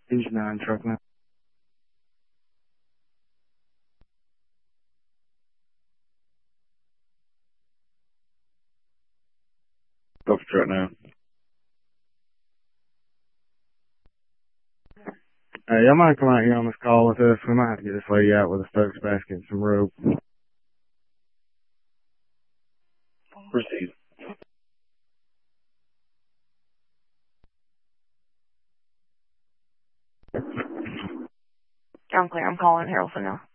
Engine 9 truck now. Go for truck now. Hey, y'all might come out here on this call with us. We might have to get this lady out with a Stokes basket and some rope. Proceed. I'm clear. I'm calling Harrelson now.